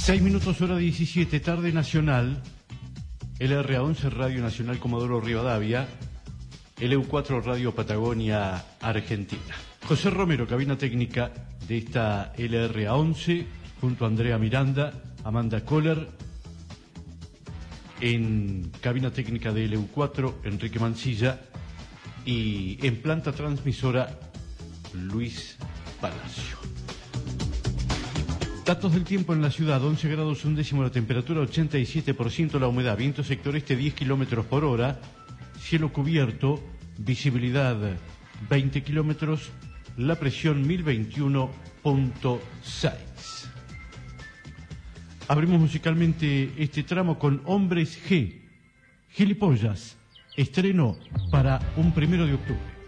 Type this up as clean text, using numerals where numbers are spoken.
6 minutos, hora 17, tarde nacional, LRA11 Radio Nacional Comodoro Rivadavia, LU4 Radio Patagonia Argentina. José Romero, cabina técnica de esta LRA11, junto a Andrea Miranda, Amanda Kohler, en cabina técnica de LU4, Enrique Mancilla, y en planta transmisora, Luis Palacio. Datos del tiempo en la ciudad: 11 grados 1 décimo la temperatura, 87% la humedad, viento sector este 10 kilómetros por hora, cielo cubierto, visibilidad 20 kilómetros, la presión 1021.6. Abrimos musicalmente este tramo con Hombres G, Gilipollas, estreno para un 1 de octubre.